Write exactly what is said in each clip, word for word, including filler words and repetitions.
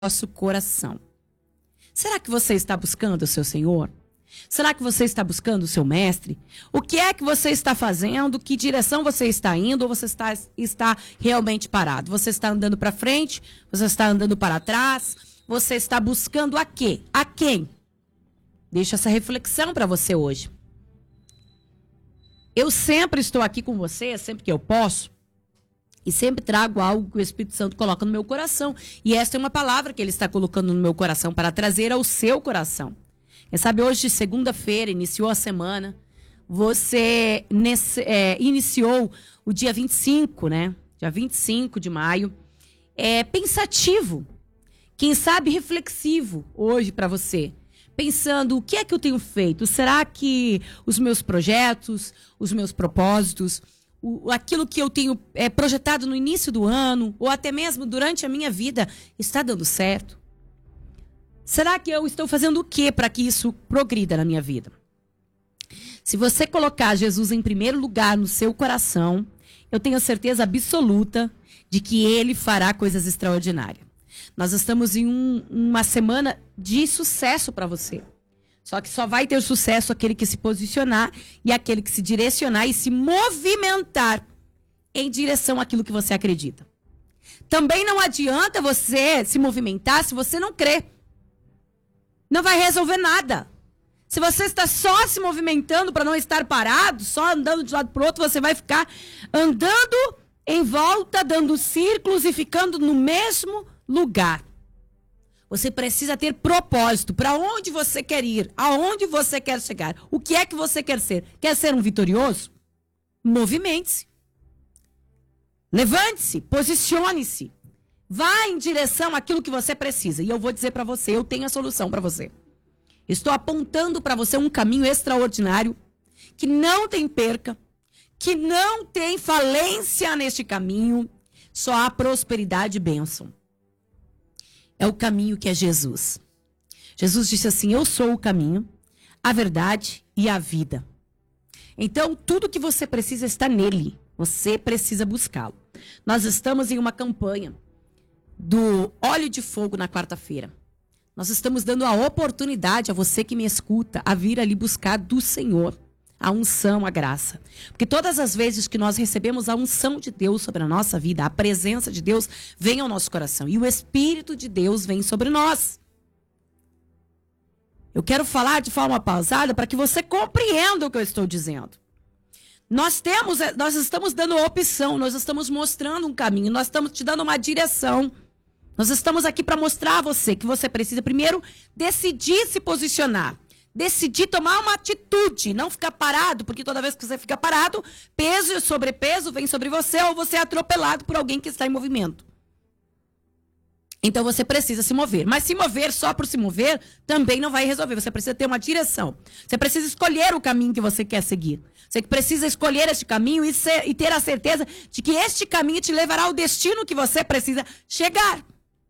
nosso coração. Será que você está buscando o seu Senhor? Será que você está buscando o seu mestre? O que é que você está fazendo? Que direção você está indo? Ou você está, está realmente parado? Você está andando para frente? Você está andando para trás? Você está buscando a quê? A quem? Deixa essa reflexão para você hoje. Eu sempre estou aqui com você, sempre que eu posso. E sempre trago algo que o Espírito Santo coloca no meu coração. E esta é uma palavra que ele está colocando no meu coração para trazer ao seu coração. Quem sabe hoje, segunda-feira, iniciou a semana. Você nesse, é, iniciou o dia vinte e cinco, né? Dia vinte e cinco de maio. É pensativo. Quem sabe reflexivo hoje para você. Pensando, o que é que eu tenho feito? Será que os meus projetos, os meus propósitos... O, aquilo que eu tenho é, projetado no início do ano, ou até mesmo durante a minha vida, está dando certo? Será que eu estou fazendo o que para que isso progrida na minha vida? Se você colocar Jesus em primeiro lugar no seu coração, eu tenho certeza absoluta de que ele fará coisas extraordinárias. Nós estamos em um, uma semana de sucesso para você. Só que só vai ter sucesso aquele que se posicionar e aquele que se direcionar e se movimentar em direção àquilo que você acredita. Também não adianta você se movimentar se você não crê. Não vai resolver nada. Se você está só se movimentando para não estar parado, só andando de um lado para o outro, você vai ficar andando em volta, dando círculos e ficando no mesmo lugar. Você precisa ter propósito. Para onde você quer ir? Aonde você quer chegar? O que é que você quer ser? Quer ser um vitorioso? Movimente-se. Levante-se. Posicione-se. Vá em direção àquilo que você precisa. E eu vou dizer para você, eu tenho a solução para você. Estou apontando para você um caminho extraordinário, que não tem perca, que não tem falência neste caminho. Só há prosperidade e bênção. É o caminho que é Jesus. Jesus disse assim, eu sou o caminho, a verdade e a vida. Então, tudo que você precisa está nele. Você precisa buscá-lo. Nós estamos em uma campanha do Óleo de Fogo na quarta-feira. Nós estamos dando a oportunidade a você que me escuta a vir ali buscar do Senhor a unção, a graça. Porque todas as vezes que nós recebemos a unção de Deus sobre a nossa vida, a presença de Deus vem ao nosso coração. E o Espírito de Deus vem sobre nós. Eu quero falar de forma pausada para que você compreenda o que eu estou dizendo. Nós temos, nós estamos dando opção, nós estamos mostrando um caminho, nós estamos te dando uma direção. Nós estamos aqui para mostrar a você que você precisa primeiro decidir se posicionar. Decidir tomar uma atitude, não ficar parado, porque toda vez que você fica parado, peso e sobrepeso vem sobre você ou você é atropelado por alguém que está em movimento. Então você precisa se mover. Mas se mover só por se mover também não vai resolver. Você precisa ter uma direção. Você precisa escolher o caminho que você quer seguir. Você precisa escolher este caminho e, ser, e ter a certeza de que este caminho te levará ao destino que você precisa chegar.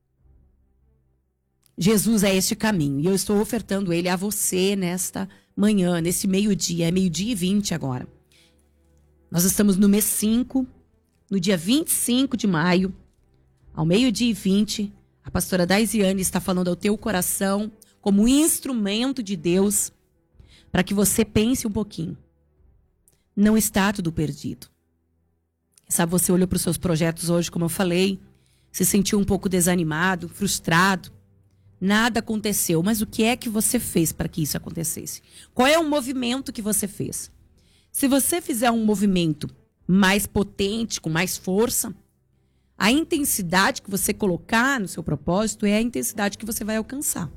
Jesus é este caminho e eu estou ofertando ele a você nesta manhã, nesse meio-dia, é meio-dia e vinte agora. Nós estamos no mês cinco, no dia vinte e cinco de maio, ao meio-dia e vinte, a pastora Daisiane está falando ao teu coração como instrumento de Deus para que você pense um pouquinho. Não está tudo perdido. Sabe, você olhou para os seus projetos hoje, como eu falei, se sentiu um pouco desanimado, frustrado. Nada aconteceu, mas o que é que você fez para que isso acontecesse? Qual é o movimento que você fez? Se você fizer um movimento mais potente, com mais força, a intensidade que você colocar no seu propósito é a intensidade que você vai alcançar.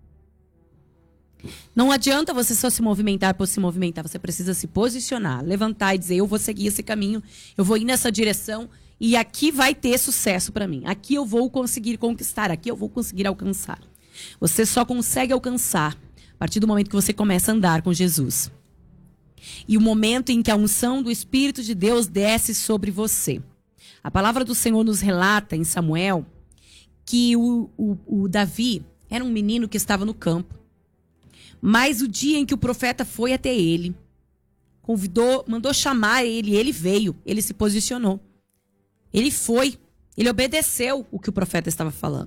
Não adianta você só se movimentar por se movimentar, você precisa se posicionar, levantar e dizer, eu vou seguir esse caminho, eu vou ir nessa direção, e aqui vai ter sucesso para mim. Aqui eu vou conseguir conquistar. Aqui eu vou conseguir alcançar. Você só consegue alcançar a partir do momento que você começa a andar com Jesus. E o momento em que a unção do Espírito de Deus desce sobre você. A palavra do Senhor nos relata em Samuel que o, o, o Davi era um menino que estava no campo. Mas o dia em que o profeta foi até ele, convidou, mandou chamar ele, ele veio, ele se posicionou. Ele foi, ele obedeceu o que o profeta estava falando.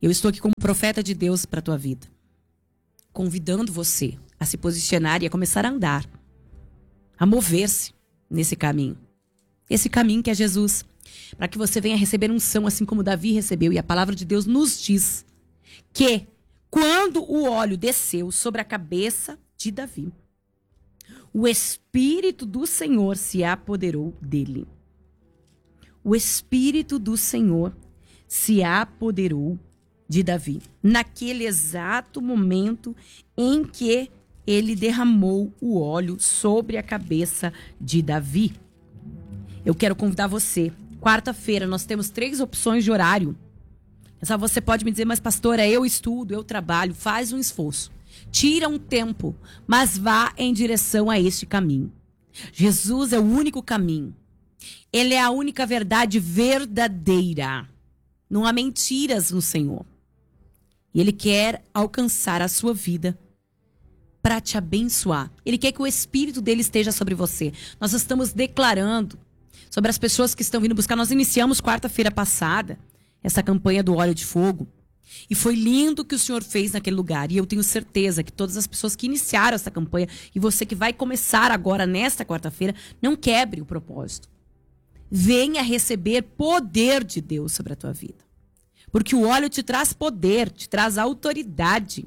Eu estou aqui como profeta de Deus para a tua vida, convidando você a se posicionar e a começar a andar, a mover-se nesse caminho. Esse caminho que é Jesus, para que você venha receber unção, assim como Davi recebeu. E a palavra de Deus nos diz que quando o óleo desceu sobre a cabeça de Davi, o Espírito do Senhor se apoderou dele. O Espírito do Senhor se apoderou de Davi, naquele exato momento em que ele derramou o óleo sobre a cabeça de Davi. Eu quero convidar você. Quarta-feira nós temos três opções de horário. Só você pode me dizer, mas pastora, eu estudo, eu trabalho. Faz um esforço. Tira um tempo, mas vá em direção a este caminho. Jesus é o único caminho. Ele é a única verdade verdadeira. Não há mentiras no Senhor. E Ele quer alcançar a sua vida para te abençoar. Ele quer que o Espírito dele esteja sobre você. Nós estamos declarando sobre as pessoas que estão vindo buscar. Nós iniciamos quarta-feira passada essa campanha do óleo de fogo. E foi lindo o que o Senhor fez naquele lugar. E eu tenho certeza que todas as pessoas que iniciaram essa campanha e você que vai começar agora nesta quarta-feira, não quebre o propósito. Venha receber poder de Deus sobre a tua vida. Porque o óleo te traz poder, te traz autoridade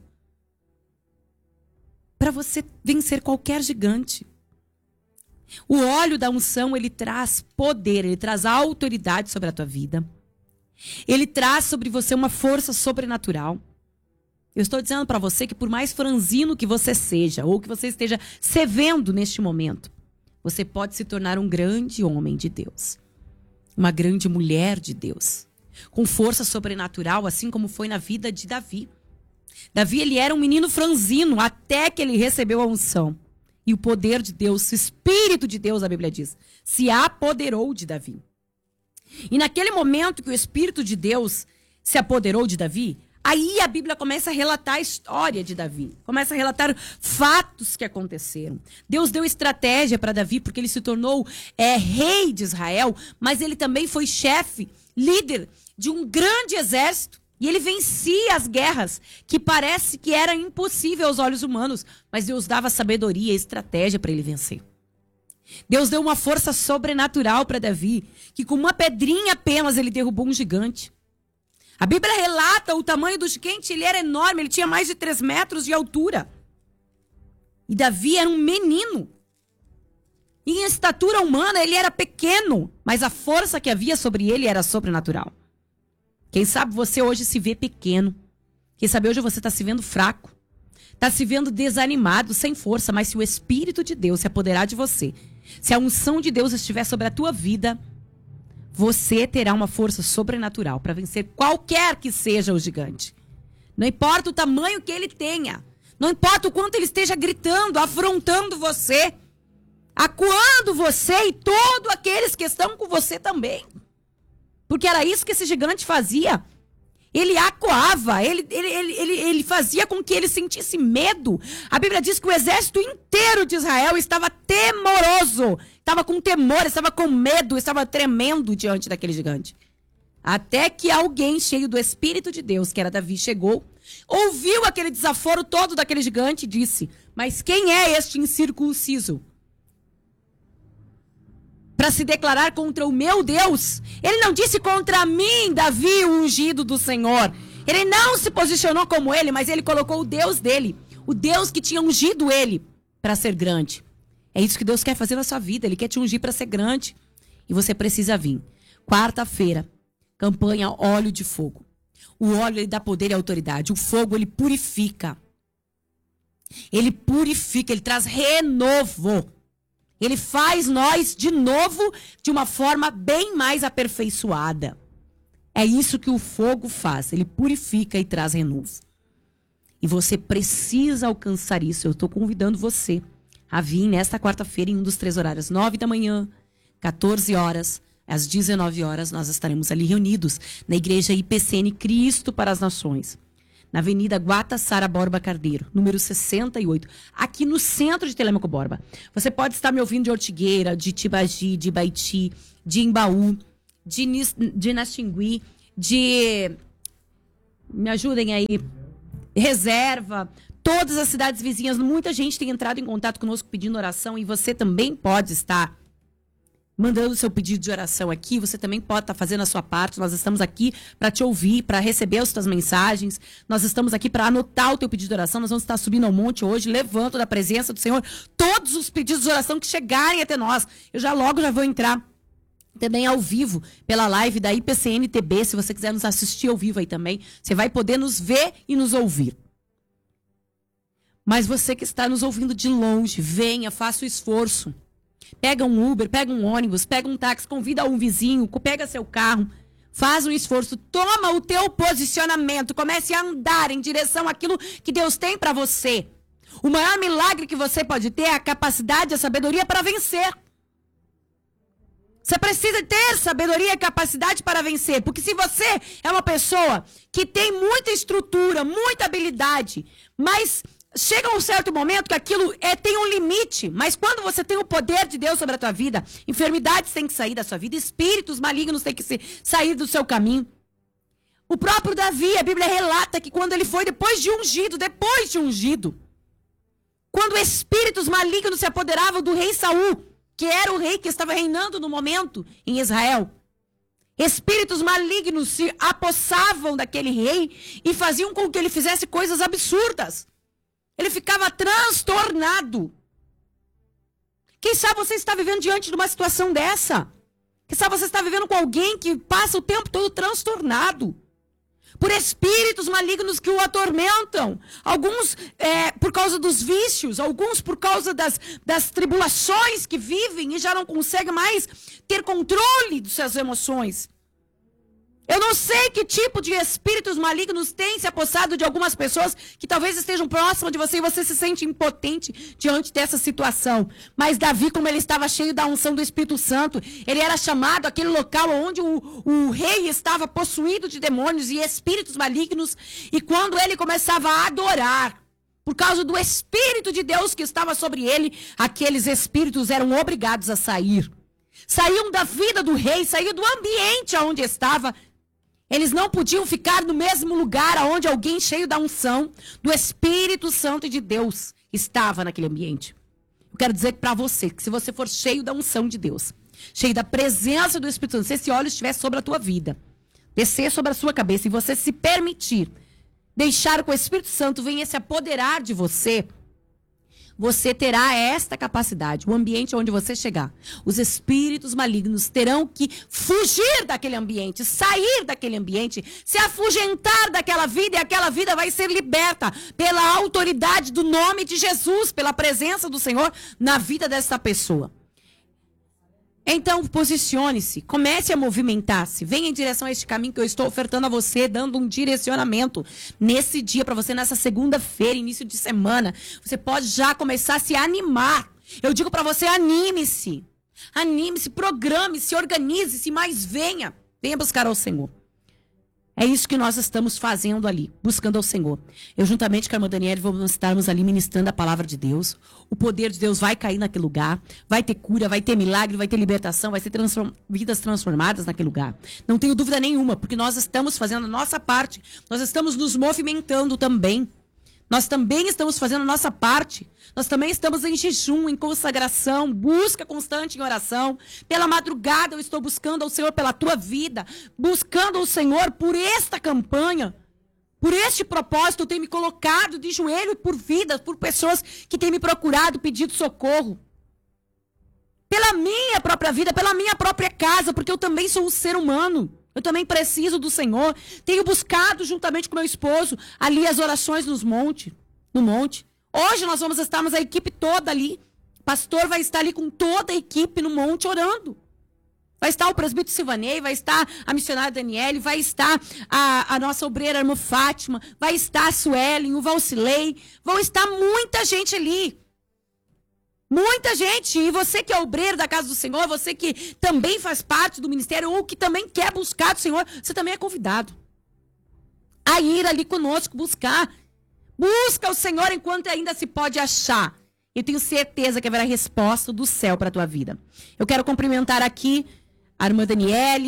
para você vencer qualquer gigante. O óleo da unção, ele traz poder, ele traz autoridade sobre a tua vida. Ele traz sobre você uma força sobrenatural. Eu estou dizendo para você que por mais franzino que você seja, ou que você esteja se vendo neste momento, você pode se tornar um grande homem de Deus. Uma grande mulher de Deus. Com força sobrenatural, assim como foi na vida de Davi. Davi, ele era um menino franzino até que ele recebeu a unção. E o poder de Deus, o Espírito de Deus, a Bíblia diz, se apoderou de Davi. E naquele momento que o Espírito de Deus se apoderou de Davi, aí a Bíblia começa a relatar a história de Davi. Começa a relatar fatos que aconteceram. Deus deu estratégia para Davi, porque ele se tornou é, rei de Israel, mas ele também foi chefe, líder de um grande exército. E ele vencia as guerras, que parece que era impossível aos olhos humanos. Mas Deus dava sabedoria e estratégia para ele vencer. Deus deu uma força sobrenatural para Davi, que com uma pedrinha apenas ele derrubou um gigante. A Bíblia relata o tamanho do gigante, ele era enorme, ele tinha mais de três metros de altura. E Davi era um menino. E em estatura humana ele era pequeno, mas a força que havia sobre ele era sobrenatural. Quem sabe você hoje se vê pequeno. Quem sabe hoje você está se vendo fraco. Está se vendo desanimado, sem força. Mas se o Espírito de Deus se apoderar de você, se a unção de Deus estiver sobre a tua vida, você terá uma força sobrenatural para vencer qualquer que seja o gigante. Não importa o tamanho que ele tenha. Não importa o quanto ele esteja gritando, afrontando você, acuando você e todos aqueles que estão com você também. Porque era isso que esse gigante fazia. Ele acuava, ele, ele, ele, ele, ele fazia com que ele sentisse medo. A Bíblia diz que o exército inteiro de Israel estava temoroso. Estava com temor, estava com medo, estava tremendo diante daquele gigante. Até que alguém cheio do Espírito de Deus, que era Davi, chegou, ouviu aquele desaforo todo daquele gigante e disse: mas quem é este incircunciso para se declarar contra o meu Deus? Ele não disse contra mim, Davi, o ungido do Senhor. Ele não se posicionou como ele, mas ele colocou o Deus dele, o Deus que tinha ungido ele para ser grande. É isso que Deus quer fazer na sua vida. Ele quer te ungir para ser grande. E você precisa vir. Quarta-feira, campanha Óleo de Fogo. O óleo, ele dá poder e autoridade. O fogo, ele purifica. Ele purifica, ele traz renovo. Ele faz nós de novo de uma forma bem mais aperfeiçoada. É isso que o fogo faz. Ele purifica e traz renovo. E você precisa alcançar isso. Eu estou convidando você a vir nesta quarta-feira em um dos três horários. nove da manhã, quatorze horas, às dezenove horas. Nós estaremos ali reunidos na igreja I P C N Cristo para as Nações. Na Avenida Guatassara Borba Cardeiro, número sessenta e oito, aqui no centro de Telêmaco Borba. Você pode estar me ouvindo de Ortigueira, de Tibagi, de Baiti, de Imbaú, de, Nis, de Naxingui, de Me ajudem aí. Reserva. Todas as cidades vizinhas, muita gente tem entrado em contato conosco pedindo oração e você também pode estar mandando seu pedido de oração aqui, você também pode estar fazendo a sua parte. Nós estamos aqui para te ouvir, para receber as tuas mensagens. Nós estamos aqui para anotar o teu pedido de oração. Nós vamos estar subindo ao monte hoje, levando da presença do Senhor todos os pedidos de oração que chegarem até nós. Eu já logo já vou entrar também ao vivo pela live da I P C N T B, se você quiser nos assistir ao vivo aí também. Você vai poder nos ver e nos ouvir. Mas você que está nos ouvindo de longe, venha, faça o esforço. Pega um Uber, pega um ônibus, pega um táxi, convida um vizinho, pega seu carro, faz um esforço, toma o teu posicionamento, comece a andar em direção àquilo que Deus tem para você. O maior milagre que você pode ter é a capacidade, a sabedoria para vencer. Você precisa ter sabedoria e capacidade para vencer, porque se você é uma pessoa que tem muita estrutura, muita habilidade, mas chega um certo momento que aquilo é, tem um limite, mas quando você tem o poder de Deus sobre a tua vida, enfermidades têm que sair da sua vida, espíritos malignos têm que se, sair do seu caminho. O próprio Davi, a Bíblia relata que quando ele foi depois de ungido, depois de ungido, quando espíritos malignos se apoderavam do rei Saul, que era o rei que estava reinando no momento em Israel, espíritos malignos se apossavam daquele rei e faziam com que ele fizesse coisas absurdas. Ele ficava transtornado. Quem sabe você está vivendo diante de uma situação dessa? Quem sabe você está vivendo com alguém que passa o tempo todo transtornado por espíritos malignos que o atormentam. Alguns é, por causa dos vícios, alguns por causa das, das tribulações que vivem e já não conseguem mais ter controle das suas emoções. Eu não sei que tipo de espíritos malignos têm se apossado de algumas pessoas que talvez estejam próximas de você e você se sente impotente diante dessa situação. Mas Davi, como ele estava cheio da unção do Espírito Santo, ele era chamado àquele local onde o, o rei estava possuído de demônios e espíritos malignos. E quando ele começava a adorar, por causa do Espírito de Deus que estava sobre ele, aqueles espíritos eram obrigados a sair. Saíam da vida do rei, saíam do ambiente onde estava. Eles não podiam ficar no mesmo lugar onde alguém cheio da unção do Espírito Santo de Deus estava naquele ambiente. Eu quero dizer para você que se você for cheio da unção de Deus, cheio da presença do Espírito Santo, se esse óleo estiver sobre a tua vida, descer sobre a sua cabeça e você se permitir deixar que o Espírito Santo venha se apoderar de você, você terá esta capacidade. O ambiente onde você chegar, os espíritos malignos terão que fugir daquele ambiente, sair daquele ambiente, se afugentar daquela vida, e aquela vida vai ser liberta pela autoridade do nome de Jesus, pela presença do Senhor na vida dessa pessoa. Então, posicione-se, comece a movimentar-se, venha em direção a este caminho que eu estou ofertando a você, dando um direcionamento nesse dia para você, nessa segunda-feira, início de semana. Você pode já começar a se animar. Eu digo para você, anime-se, anime-se, programe-se, organize-se, mas venha, venha buscar ao Senhor. É isso que nós estamos fazendo ali, buscando ao Senhor. Eu, juntamente com a irmã Daniela, vamos estarmos ali ministrando a palavra de Deus. O poder de Deus vai cair naquele lugar. Vai ter cura, vai ter milagre, vai ter libertação, vai ter transform... vidas transformadas naquele lugar. Não tenho dúvida nenhuma, porque nós estamos fazendo a nossa parte. Nós estamos nos movimentando também. Nós também estamos fazendo a nossa parte. Nós também estamos em jejum, em consagração, busca constante em oração. Pela madrugada eu estou buscando ao Senhor pela tua vida, buscando ao Senhor por esta campanha, por este propósito. Eu tenho me colocado de joelho por vidas, por pessoas que têm me procurado, pedido socorro. Pela minha própria vida, pela minha própria casa, porque eu também sou um ser humano. Eu também preciso do Senhor. Tenho buscado juntamente com meu esposo ali as orações nos monte, no monte. Hoje nós vamos estarmos a equipe toda ali. O pastor vai estar ali com toda a equipe no monte orando. Vai estar o presbítero Silvanei, vai estar a missionária Daniele, vai estar a, a nossa obreira irmã Fátima, vai estar a Suelen, o Valcilei. Vão estar muita gente ali. Muita gente, e você que é obreiro da casa do Senhor, você que também faz parte do ministério ou que também quer buscar do Senhor, você também é convidado a ir ali conosco buscar. Busca o Senhor enquanto ainda se pode achar. Eu tenho certeza que haverá resposta do céu para a tua vida. Eu quero cumprimentar aqui a irmã Daniele,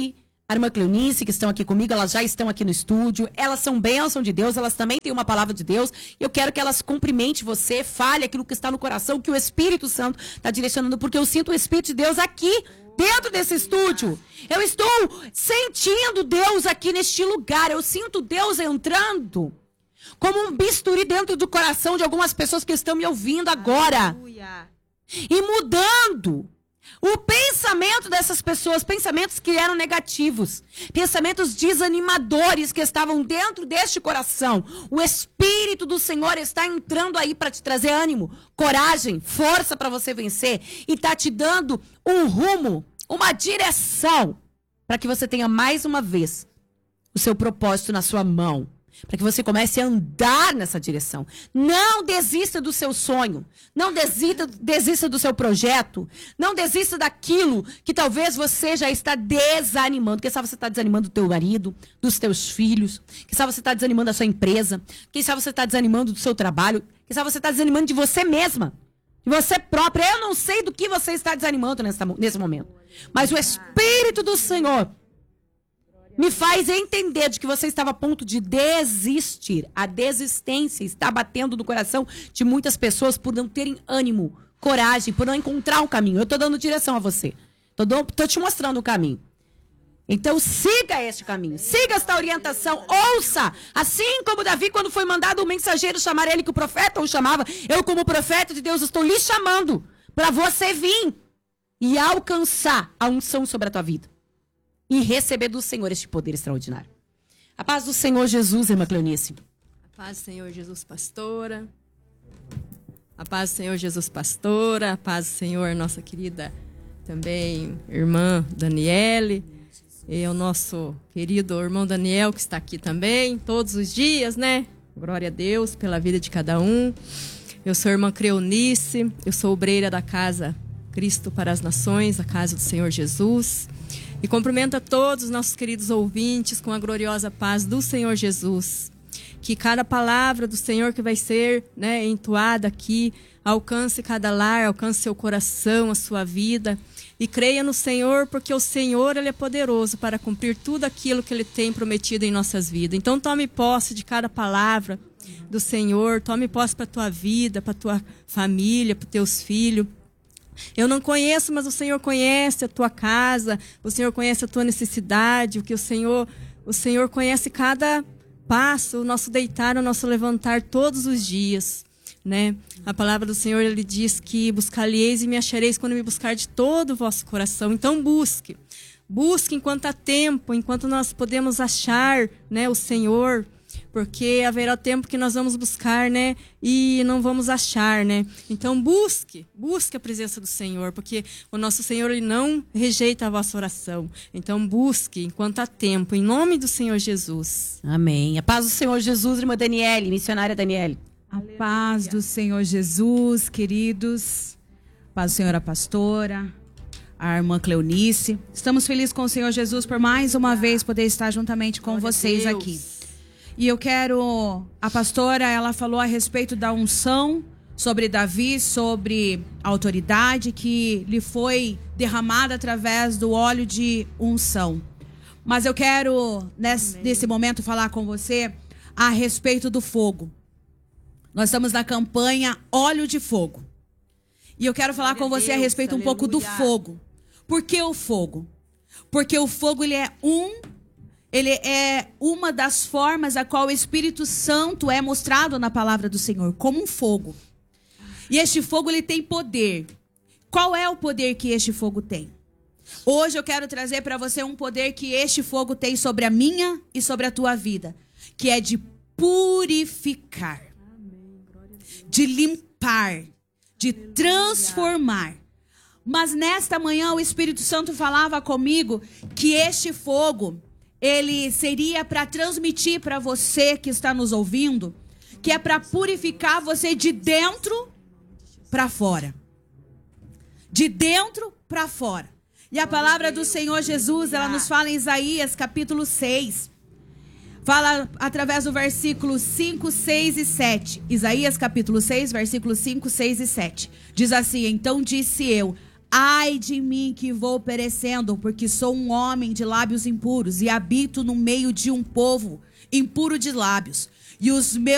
a irmã Cleonice, que estão aqui comigo, elas já estão aqui no estúdio. Elas são bênção de Deus, elas também têm uma palavra de Deus. Eu quero que elas cumprimente você, fale aquilo que está no coração, que o Espírito Santo está direcionando, porque eu sinto o Espírito de Deus aqui, dentro desse estúdio. Eu estou sentindo Deus aqui neste lugar. Eu sinto Deus entrando como um bisturi dentro do coração de algumas pessoas que estão me ouvindo agora. Aleluia. E mudando o pensamento dessas pessoas, pensamentos que eram negativos, pensamentos desanimadores que estavam dentro deste coração. O Espírito do Senhor está entrando aí para te trazer ânimo, coragem, força para você vencer e está te dando um rumo, uma direção para que você tenha mais uma vez o seu propósito na sua mão. Para que você comece a andar nessa direção. Não desista do seu sonho. Não desista, desista do seu projeto. Não desista daquilo que talvez você já está desanimando. Quem sabe você está desanimando do teu marido, dos teus filhos. Quem sabe você está desanimando da sua empresa. Quem sabe você está desanimando do seu trabalho. Quem sabe você está desanimando de você mesma. De você própria. Eu não sei do que você está desanimando nessa, nesse momento. Mas o Espírito do Senhor me faz entender de que você estava a ponto de desistir. A desistência está batendo no coração de muitas pessoas por não terem ânimo, coragem, por não encontrar um caminho. Eu estou dando direção a você. Estou te mostrando o caminho. Então siga este caminho. Siga esta orientação. Ouça. Assim como Davi, quando foi mandado o mensageiro chamar ele, que o profeta o chamava. Eu, como profeta de Deus, estou lhe chamando para você vir e alcançar a unção sobre a tua vida. E receber do Senhor este poder extraordinário. A paz do Senhor Jesus, irmã Cleonice. A paz do Senhor Jesus, pastora. A paz do Senhor Jesus, pastora. A paz do Senhor, nossa querida também irmã Daniele. E o nosso querido irmão Daniel, que está aqui também, todos os dias, né? Glória a Deus pela vida de cada um. Eu sou a irmã Cleonice. Eu sou obreira da casa Cristo para as Nações, a casa do Senhor Jesus. E cumprimento a todos os nossos queridos ouvintes com a gloriosa paz do Senhor Jesus. Que cada palavra do Senhor que vai ser, né, entoada aqui alcance cada lar, alcance seu coração, a sua vida. E creia no Senhor, porque o Senhor ele é poderoso para cumprir tudo aquilo que Ele tem prometido em nossas vidas. Então tome posse de cada palavra do Senhor, tome posse para a tua vida, para a tua família, para os teus filhos. Eu não conheço, mas o Senhor conhece a tua casa, o Senhor conhece a tua necessidade, o que o Senhor, o Senhor conhece cada passo, o nosso deitar, o nosso levantar todos os dias, né? A palavra do Senhor, Ele diz que buscar-lhe-eis e me achareis quando me buscar de todo o vosso coração. Então busque, busque enquanto há tempo, enquanto nós podemos achar, né, o Senhor. Porque haverá tempo que nós vamos buscar, né? E não vamos achar, né? Então busque, busque a presença do Senhor, porque o nosso Senhor ele não rejeita a vossa oração. Então busque enquanto há tempo, em nome do Senhor Jesus. Amém. A paz do Senhor Jesus, irmã Daniele, missionária Daniele. A paz do Senhor Jesus, queridos. A paz do Senhor a pastora, a irmã Cleonice. Estamos felizes com o Senhor Jesus por mais uma vez poder estar juntamente com Glória vocês a Deus. aqui. E eu quero... A pastora, ela falou a respeito da unção sobre Davi, sobre a autoridade que lhe foi derramada através do óleo de unção. Mas eu quero, nesse, nesse momento, falar com você a respeito do fogo. Nós estamos na campanha Óleo de Fogo. E eu quero falar Glória com você a a Deus, respeito um pouco do aleluia. fogo. Por que o fogo? Porque o fogo, ele é um... Ele é uma das formas a qual o Espírito Santo é mostrado na palavra do Senhor, como um fogo. E este fogo, ele tem poder. Qual é o poder que este fogo tem? Hoje eu quero trazer para você um poder que este fogo tem sobre a minha e sobre a tua vida, que é de purificar, de limpar, de transformar. Mas nesta manhã o Espírito Santo falava comigo que este fogo... ele seria para transmitir para você que está nos ouvindo, que é para purificar você de dentro para fora. De dentro para fora. E a palavra do Senhor Jesus, ela nos fala em Isaías capítulo seis. Fala através do versículo cinco, seis e sete. Isaías capítulo seis, versículos cinco, seis e sete. Diz assim: então disse eu, Ai de mim que vou perecendo, porque sou um homem de lábios impuros e habito no meio de um povo impuro de lábios. E os meus